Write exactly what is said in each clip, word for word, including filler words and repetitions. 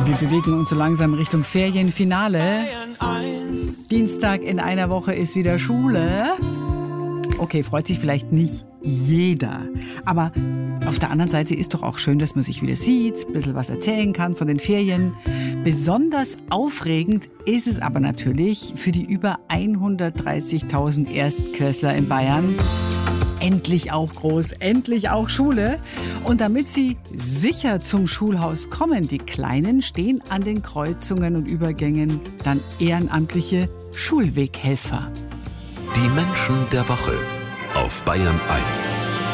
Wir bewegen uns so langsam Richtung Ferienfinale. Dienstag in einer Woche ist wieder Schule. Okay, freut sich vielleicht nicht jeder. Aber auf der anderen Seite ist doch auch schön, dass man sich wieder sieht, ein bisschen was erzählen kann von den Ferien. Besonders aufregend ist es aber natürlich für die über hundertdreißigtausend Erstklässler in Bayern. Endlich auch groß, endlich auch Schule. Und damit sie sicher zum Schulhaus kommen, die Kleinen, stehen an den Kreuzungen und Übergängen dann ehrenamtliche Schulweghelfer. Die Menschen der Woche auf Bayern eins.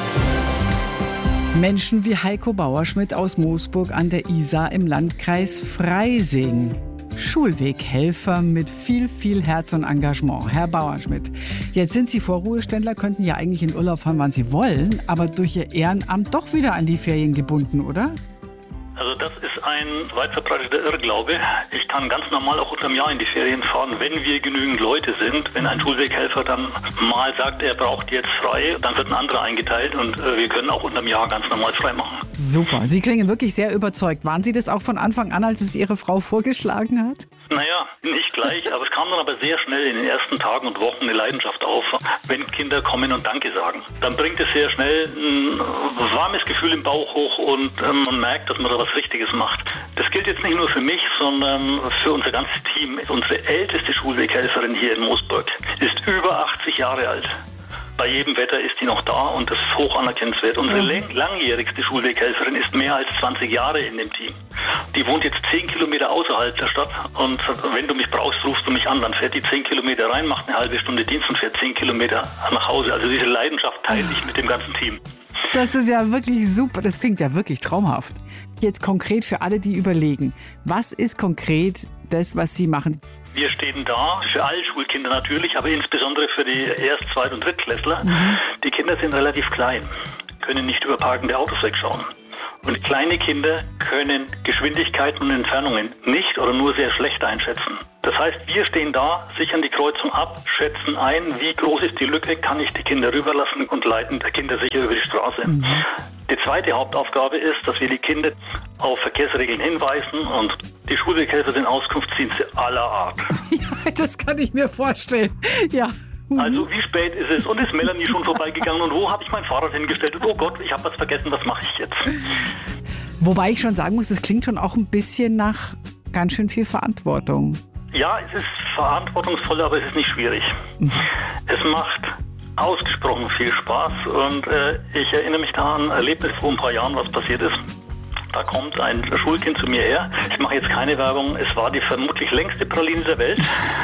Menschen wie Heiko Bauerschmidt aus Moosburg an der Isar im Landkreis Freising. Schulweghelfer mit viel, viel Herz und Engagement. Herr Bauerschmidt, jetzt sind Sie Vorruheständler, könnten ja eigentlich in Urlaub fahren, wann Sie wollen, aber durch Ihr Ehrenamt doch wieder an die Ferien gebunden, oder? Also das ist ein weit verbreiteter Irrglaube. Ich kann ganz normal auch unterm Jahr in die Ferien fahren, wenn wir genügend Leute sind. Wenn ein Schulweghelfer dann mal sagt, er braucht jetzt frei, dann wird ein anderer eingeteilt und äh, wir können auch unterm Jahr ganz normal frei machen. Super, Sie klingen wirklich sehr überzeugt. Waren Sie das auch von Anfang an, als es Ihre Frau vorgeschlagen hat? Naja, nicht gleich, aber es kam dann aber sehr schnell in den ersten Tagen und Wochen eine Leidenschaft auf, wenn Kinder kommen und Danke sagen. Dann bringt es sehr schnell ein warmes Gefühl im Bauch hoch und ähm, man merkt, dass man da was Richtiges macht. Das gilt jetzt nicht nur für mich, sondern für unser ganzes Team. Unsere älteste Schulweghelferin hier in Moosburg ist über achtzig Jahre alt. Bei jedem Wetter ist die noch da und das ist hoch anerkennenswert. Unsere mhm. langjährigste Schulweghelferin ist mehr als zwanzig Jahre in dem Team. Die wohnt jetzt zehn Kilometer außerhalb der Stadt und wenn du mich brauchst, rufst du mich an. Dann fährt die zehn Kilometer rein, macht eine halbe Stunde Dienst und fährt zehn Kilometer nach Hause. Also diese Leidenschaft teile ich mit dem ganzen Team. Das ist ja wirklich super. Das klingt ja wirklich traumhaft. Jetzt konkret für alle, die überlegen. Was ist konkret das, was Sie machen? Wir stehen da, für alle Schulkinder natürlich, aber insbesondere für die Erst-, Zweit- und Drittklässler. Mhm. Die Kinder sind relativ klein, können nicht über parkende Autos wegschauen. Und kleine Kinder können Geschwindigkeiten und Entfernungen nicht oder nur sehr schlecht einschätzen. Das heißt, wir stehen da, sichern die Kreuzung ab, schätzen ein, wie groß ist die Lücke, kann ich die Kinder rüberlassen und leiten die Kinder sicher über die Straße. Mhm. Die zweite Hauptaufgabe ist, dass wir die Kinder auf Verkehrsregeln hinweisen und die Schulweghelfer sind Auskunftsdienste aller Art. Ja, das kann ich mir vorstellen. Ja. Also wie spät ist es und ist Melanie schon vorbeigegangen und wo habe ich mein Fahrrad hingestellt und oh Gott, ich habe was vergessen, was mache ich jetzt? Wobei ich schon sagen muss, es klingt schon auch ein bisschen nach ganz schön viel Verantwortung. Ja, es ist verantwortungsvoll, aber es ist nicht schwierig. Mhm. Es macht ausgesprochen viel Spaß und äh, ich erinnere mich da an ein Erlebnis vor ein paar Jahren, was passiert ist. Da kommt ein Schulkind zu mir her. Ich mache jetzt keine Werbung, es war die vermutlich längste Praline der Welt.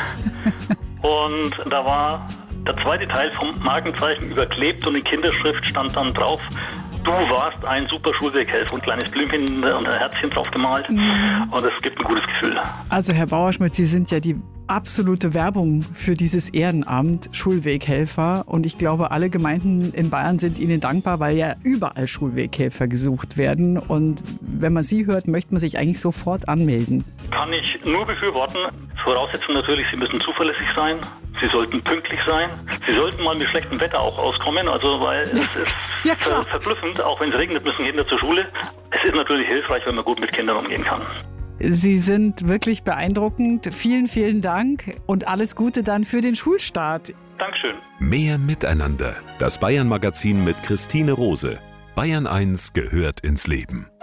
Und da war der zweite Teil vom Markenzeichen überklebt und in Kinderschrift stand dann drauf: Du warst ein super Schulweghelfer. Und ein kleines Blümchen und ein Herzchen drauf gemalt. Mhm. Und es gibt ein gutes Gefühl. Also Herr Bauerschmidt, Sie sind ja die absolute Werbung für dieses Ehrenamt Schulweghelfer. Und ich glaube, alle Gemeinden in Bayern sind Ihnen dankbar, weil ja überall Schulweghelfer gesucht werden. Und wenn man Sie hört, möchte man sich eigentlich sofort anmelden. Kann ich nur befürworten. Voraussetzung natürlich, Sie müssen zuverlässig sein. Sie sollten pünktlich sein. Sie sollten mal mit schlechtem Wetter auch auskommen. Also, weil es ist ja, ver- verblüffend, auch wenn es regnet, müssen Kinder zur Schule. Es ist natürlich hilfreich, wenn man gut mit Kindern umgehen kann. Sie sind wirklich beeindruckend. Vielen, vielen Dank und alles Gute dann für den Schulstart. Dankeschön. Mehr Miteinander. Das Bayern-Magazin mit Christine Rose. Bayern eins gehört ins Leben.